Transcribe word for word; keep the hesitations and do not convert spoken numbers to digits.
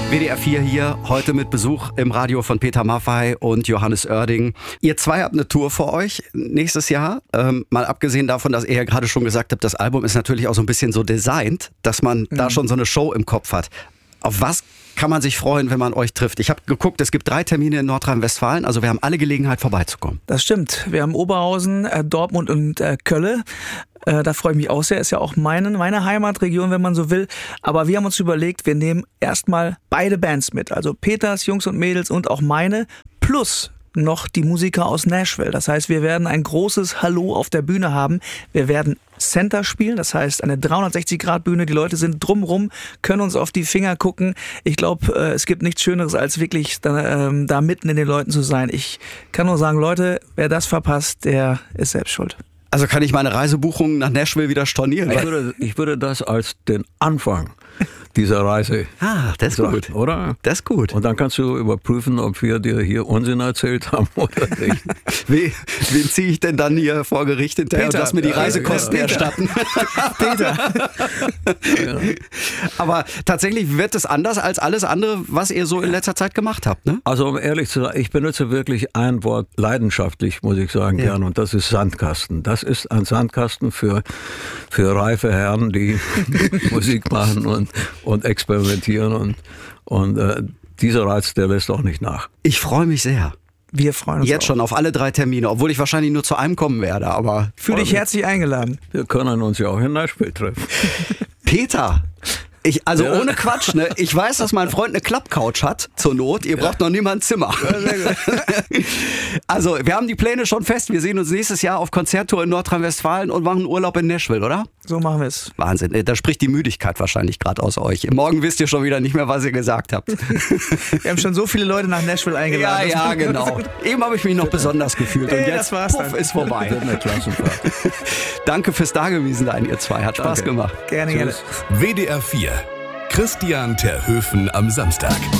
W D R vier hier, heute mit Besuch im Radio von Peter Maffay und Johannes Oerding. Ihr zwei habt eine Tour vor euch nächstes Jahr. Ähm, mal abgesehen davon, dass ihr ja gerade schon gesagt habt, das Album ist natürlich auch so ein bisschen so designt, dass man mhm. da schon so eine Show im Kopf hat. Auf was kann man sich freuen, wenn man euch trifft? Ich habe geguckt, es gibt drei Termine in Nordrhein-Westfalen, also wir haben alle Gelegenheit vorbeizukommen. Das stimmt. Wir haben Oberhausen, äh, Dortmund und äh, Kölle. Äh, da freue ich mich auch sehr. Ist ja auch meine, meine Heimatregion, wenn man so will. Aber wir haben uns überlegt, wir nehmen erstmal beide Bands mit. Also Peters, Jungs und Mädels und auch meine. Plus noch die Musiker aus Nashville. Das heißt, wir werden ein großes Hallo auf der Bühne haben. Wir werden Center spielen, das heißt eine dreihundertsechzig Grad Bühne. Die Leute sind drumrum, können uns auf die Finger gucken. Ich glaube, es gibt nichts Schöneres, als wirklich da, ähm, da mitten in den Leuten zu sein. Ich kann nur sagen, Leute, wer das verpasst, der ist selbst schuld. Also kann ich meine Reisebuchung nach Nashville wieder stornieren? Ich würde, ich würde das als den Anfang dieser Reise Ah, das ist sagen, gut. Oder? Das ist gut. Und dann kannst du überprüfen, ob wir dir hier Unsinn erzählt haben oder nicht. Wen, wen ziehe ich denn dann hier vor Gericht hinterher Peter. und lass mir die Reisekosten Ja, Peter. erstatten? Peter. Ja. Aber tatsächlich wird es anders als alles andere, was ihr so in letzter Zeit gemacht habt, ne? Also um ehrlich zu sein, ich benutze wirklich ein Wort leidenschaftlich, muss ich sagen, Ja. gern, und das ist Sandkasten. Das ist ein Sandkasten für, für reife Herren, die Musik machen und, und experimentieren und, und äh, dieser Reiz, der lässt auch nicht nach. Ich freue mich sehr. Wir freuen uns Jetzt auch. schon auf alle drei Termine, obwohl ich wahrscheinlich nur zu einem kommen werde, aber... Fühl dich herzlich eingeladen. Wir können uns ja auch in Nashville treffen. Peter! Ich, also Ja. ohne Quatsch, ne? Ich weiß, dass mein Freund eine Klappcouch hat, zur Not. Ihr braucht noch nie mal ein Zimmer. Also, wir haben die Pläne schon fest. Wir sehen uns nächstes Jahr auf Konzerttour in Nordrhein-Westfalen und machen Urlaub in Nashville, oder? So machen wir es. Wahnsinn. Da spricht die Müdigkeit wahrscheinlich gerade aus euch. Morgen wisst ihr schon wieder nicht mehr, was ihr gesagt habt. Wir haben schon so viele Leute nach Nashville Ja, eingeladen. ja, genau. Eben habe ich mich noch besonders gefühlt. Und Ja, jetzt das war's puff, dann. ist vorbei. Wird eine Klassenfahrt. Danke fürs Dagewesen-Sein, ihr zwei. Hat Spaß Danke. gemacht. Gerne, gerne. W D R vier. Christian Terhöfen am Samstag.